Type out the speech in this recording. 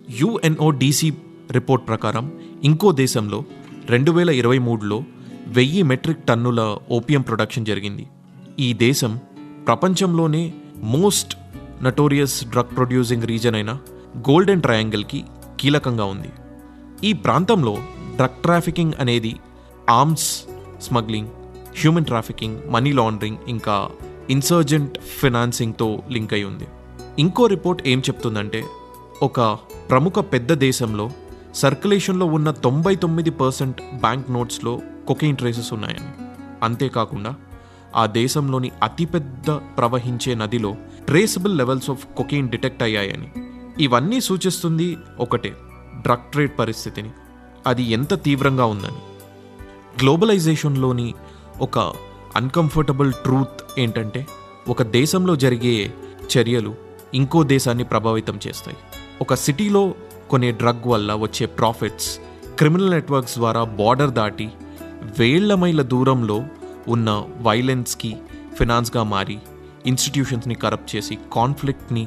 UNODC report ప్రకారం ఇంకో దేశంలో 2023లో 1000 మెట్రిక్ టన్నుల ఓపియం ప్రొడక్షన్ జరిగింది. ఈ దేశం ప్రపంచంలోనే most notorious drug producing reason అయిన గోల్డెన్ ట్రయాంగిల్కి కీలకంగా ఉంది. ఈ ప్రాంతంలో డ్రగ్ ట్రాఫికింగ్ అనేది arms smuggling, human trafficking, money laundering, ఇంకా ఇన్సర్జెంట్ ఫైనాన్సింగ్తో లింక్ అయి ఉంది. ఇంకో రిపోర్ట్ ఏం చెప్తుందంటే, ఒక ప్రముఖ పెద్ద దేశంలో సర్క్యులేషన్లో ఉన్న 99% బ్యాంక్ నోట్స్లో కొకెయిన్ ట్రేసెస్ ఉన్నాయని. అంతేకాకుండా ఆ దేశంలోని అతిపెద్ద ప్రవహించే నదిలో traceable levels of cocaine detect అయ్యాయని. ఇవన్నీ సూచిస్తుంది ఒకటే, డ్రగ్ ట్రేడ్ పరిస్థితిని, అది ఎంత తీవ్రంగా ఉందని. గ్లోబలైజేషన్లోని ఒక అన్కంఫర్టబుల్ ట్రూత్ ఏంటంటే, ఒక దేశంలో జరిగే చర్యలు ఇంకో దేశాన్ని ప్రభావితం చేస్తాయి. ఒక సిటీలో కొనే డ్రగ్ వల్ల వచ్చే ప్రాఫిట్స్ క్రిమినల్ నెట్వర్క్స్ ద్వారా బార్డర్ దాటి వేళ్ల మైళ్ళ దూరంలో ఉన్న వైలెన్స్కి ఫినాన్స్గా మారి ఇన్స్టిట్యూషన్స్ని కరప్ట్ చేసి కాన్ఫ్లిక్ట్ని